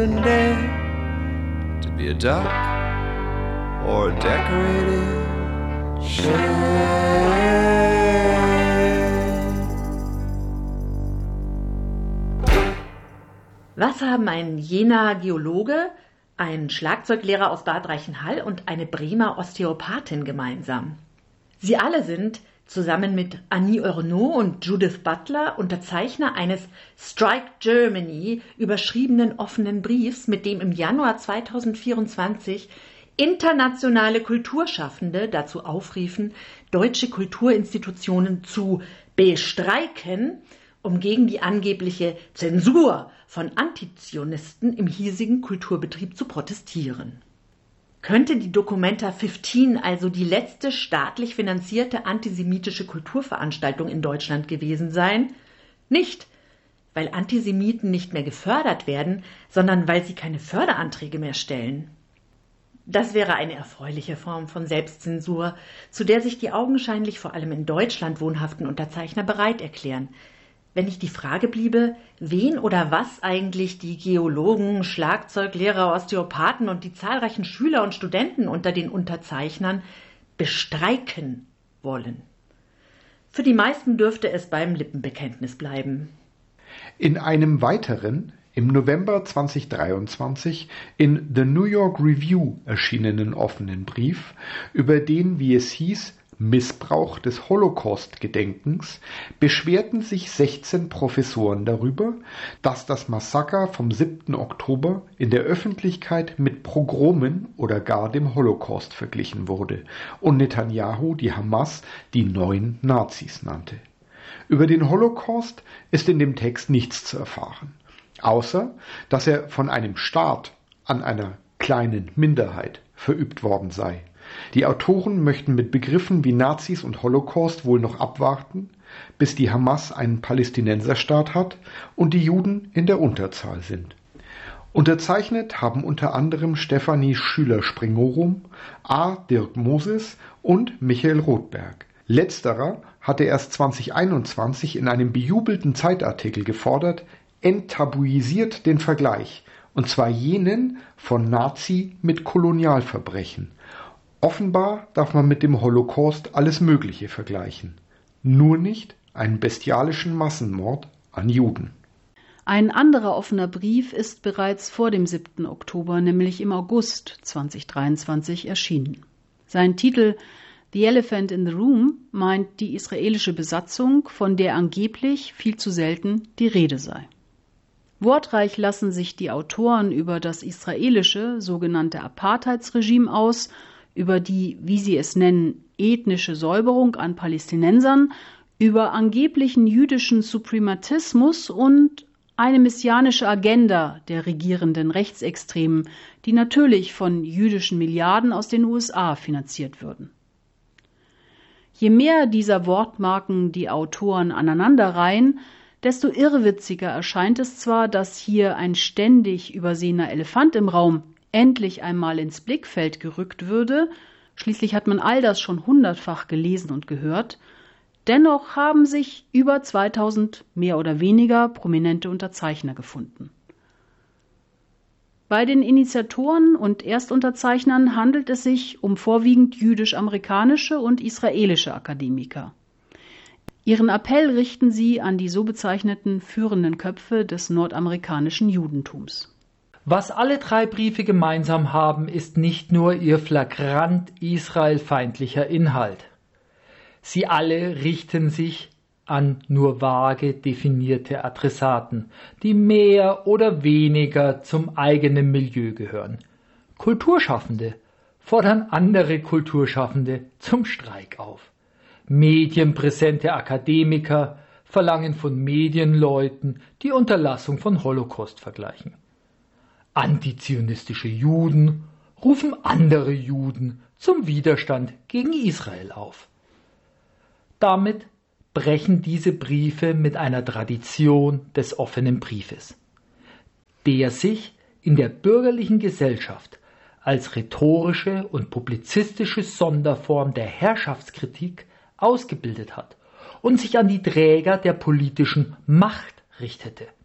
To be a duck or a decorated shade. Was haben ein Jenaer Geologe, ein Schlagzeuglehrer aus Bad Reichenhall und eine Bremer Osteopathin gemeinsam? Sie alle sind, zusammen mit Annie Ernaux und Judith Butler, Unterzeichner eines Strike Germany überschriebenen offenen Briefs, mit dem im Januar 2024 internationale Kulturschaffende dazu aufriefen, deutsche Kulturinstitutionen zu bestreiken, um gegen die angebliche Zensur von Antizionisten im hiesigen Kulturbetrieb zu protestieren. Könnte die Documenta 15 also die letzte staatlich finanzierte antisemitische Kulturveranstaltung in Deutschland gewesen sein? Nicht, weil Antisemiten nicht mehr gefördert werden, sondern weil sie keine Förderanträge mehr stellen. Das wäre eine erfreuliche Form von Selbstzensur, zu der sich die augenscheinlich vor allem in Deutschland wohnhaften Unterzeichner bereit erklären. Wenn nicht die Frage bliebe, wen oder was eigentlich die Geologen, Schlagzeuglehrer, Osteopathen und die zahlreichen Schüler und Studenten unter den Unterzeichnern bestreiken wollen. Für die meisten dürfte es beim Lippenbekenntnis bleiben. In einem weiteren, im November 2023 in The New York Review erschienenen offenen Brief, über den, wie es hieß, Missbrauch des Holocaust-Gedenkens, beschwerten sich 16 Professoren darüber, dass das Massaker vom 7. Oktober in der Öffentlichkeit mit Pogromen oder gar dem Holocaust verglichen wurde und Netanyahu die Hamas die neuen Nazis nannte. Über den Holocaust ist in dem Text nichts zu erfahren, außer dass er von einem Staat an einer kleinen Minderheit verübt worden sei. Die Autoren möchten mit Begriffen wie Nazis und Holocaust wohl noch abwarten, bis die Hamas einen Palästinenserstaat hat und die Juden in der Unterzahl sind. Unterzeichnet haben unter anderem Stefanie Schüler-Springorum, A. Dirk Moses und Michael Rothberg. Letzterer hatte erst 2021 in einem bejubelten Zeitartikel gefordert, enttabuisiert den Vergleich, und zwar jenen von Nazi mit Kolonialverbrechen. Offenbar darf man mit dem Holocaust alles Mögliche vergleichen, nur nicht einen bestialischen Massenmord an Juden. Ein anderer offener Brief ist bereits vor dem 7. Oktober, nämlich im August 2023, erschienen. Sein Titel The Elephant in the Room meint die israelische Besatzung, von der angeblich viel zu selten die Rede sei. Wortreich lassen sich die Autoren über das israelische sogenannte Apartheidsregime aus, über die, wie sie es nennen, ethnische Säuberung an Palästinensern, über angeblichen jüdischen Suprematismus und eine messianische Agenda der regierenden Rechtsextremen, die natürlich von jüdischen Milliarden aus den USA finanziert würden. Je mehr dieser Wortmarken die Autoren aneinanderreihen, desto irrwitziger erscheint es zwar, dass hier ein ständig übersehener Elefant im Raum endlich einmal ins Blickfeld gerückt würde, schließlich hat man all das schon 100-fach gelesen und gehört, dennoch haben sich über 2000 mehr oder weniger prominente Unterzeichner gefunden. Bei den Initiatoren und Erstunterzeichnern handelt es sich um vorwiegend jüdisch-amerikanische und israelische Akademiker. Ihren Appell richten sie an die so bezeichneten führenden Köpfe des nordamerikanischen Judentums. Was alle drei Briefe gemeinsam haben, ist nicht nur ihr flagrant israelfeindlicher Inhalt. Sie alle richten sich an nur vage definierte Adressaten, die mehr oder weniger zum eigenen Milieu gehören. Kulturschaffende fordern andere Kulturschaffende zum Streik auf. Medienpräsente Akademiker verlangen von Medienleuten die Unterlassung von Holocaust vergleichen. Antizionistische Juden rufen andere Juden zum Widerstand gegen Israel auf. Damit brechen diese Briefe mit einer Tradition des offenen Briefes, der sich in der bürgerlichen Gesellschaft als rhetorische und publizistische Sonderform der Herrschaftskritik ausgebildet hat und sich an die Träger der politischen Macht richtete.